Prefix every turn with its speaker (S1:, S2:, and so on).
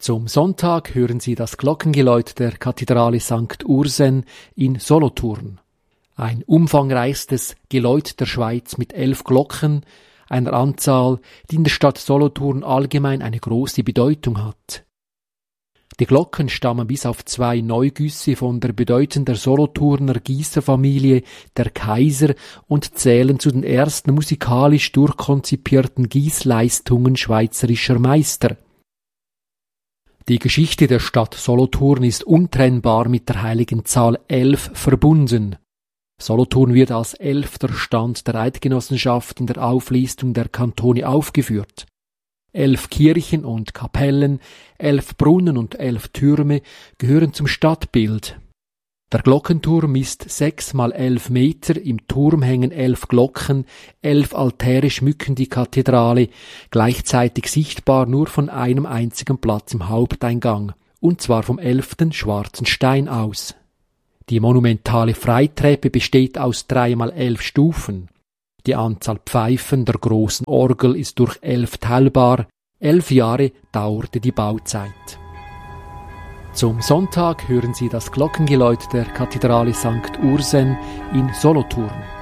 S1: Zum Sonntag hören Sie das Glockengeläut der Kathedrale St. Ursen in Solothurn. Ein umfangreichstes Geläut der Schweiz mit 11 Glocken, einer Anzahl, die in der Stadt Solothurn allgemein eine große Bedeutung hat. Die Glocken stammen bis auf 2 Neugüsse von der bedeutenden Solothurner Gießerfamilie der Kaiser und zählen zu den ersten musikalisch durchkonzipierten Gießleistungen schweizerischer Meister. Die Geschichte der Stadt Solothurn ist untrennbar mit der heiligen Zahl 11 verbunden. Solothurn wird als 11. Stand der Eidgenossenschaft in der Auflistung der Kantone aufgeführt. 11 Kirchen und Kapellen, 11 Brunnen und 11 Türme gehören zum Stadtbild. Der Glockenturm ist 6 mal 11 Meter, im Turm hängen 11 Glocken, 11 Altäre schmücken die Kathedrale, gleichzeitig sichtbar nur von einem einzigen Platz im Haupteingang, und zwar vom 11. schwarzen Stein aus. Die monumentale Freitreppe besteht aus 3 mal 11 Stufen. Die Anzahl Pfeifen der großen Orgel ist durch 11 teilbar. 11 Jahre dauerte die Bauzeit. Zum Sonntag hören Sie das Glockengeläut der Kathedrale St. Ursen in Solothurn.